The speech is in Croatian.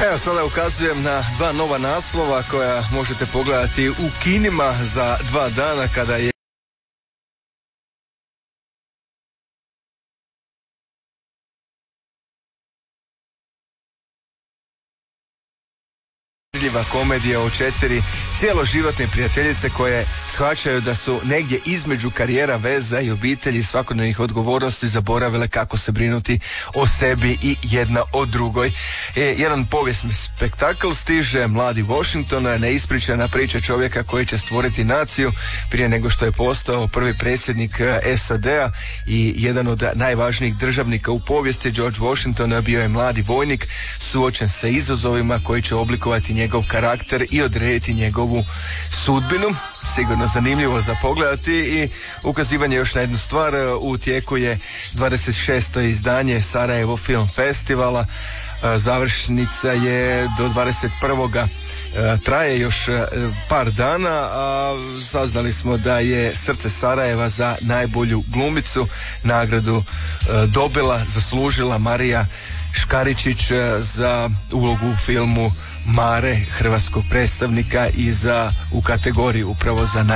Evo sada ukazujem na dva nova naslova koja možete pogledati u kinima za 2 dana kada je komedija o 4 cijeloživotne prijateljice koje shvaćaju da su negdje između karijera, veza i obitelji i svakodnevnih odgovornosti zaboravile kako se brinuti o sebi i jedna o drugoj. Jedan povijesni spektakl stiže Mladi Washington, neispričana priča čovjeka koji će stvoriti naciju prije nego što je postao prvi predsjednik SAD-a i jedan od najvažnijih državnika u povijesti. George Washington bio je mladi vojnik suočen sa izazovima koji će oblikovati njegov karakter i odrediti njegovu sudbinu. Sigurno zanimljivo za pogledati i ukazivanje još na jednu stvar. U tijeku je 26. izdanje Sarajevo Film Festivala. Završnica je do 21. Traje još par dana, a saznali smo da je Srce Sarajeva za najbolju glumicu nagradu zaslužila Marija Škaričić za ulogu u filmu Mare, hrvatskog predstavnika, i u kategoriji upravo za